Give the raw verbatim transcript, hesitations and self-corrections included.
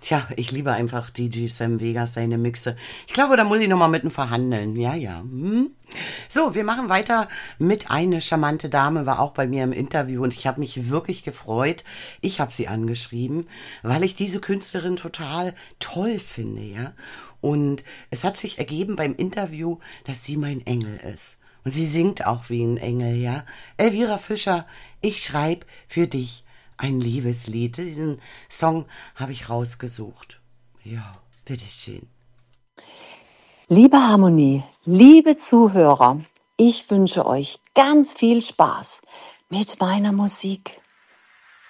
Tja, ich liebe einfach D J Sam Vegas, seine Mixe. Ich glaube, da muss ich nochmal mit ihm verhandeln. Ja, ja. Hm. So, wir machen weiter mit Eine charmante Dame, war auch bei mir im Interview und ich habe mich wirklich gefreut. Ich habe sie angeschrieben, weil ich diese Künstlerin total toll finde, ja. Und es hat sich ergeben beim Interview, dass sie mein Engel ist. Und sie singt auch wie ein Engel, ja. Elvira Fischer, ich schreib für dich ein Liebeslied. Diesen Song habe ich rausgesucht. Ja, bitteschön. Liebe Harmonie, liebe Zuhörer, ich wünsche euch ganz viel Spaß mit meiner Musik.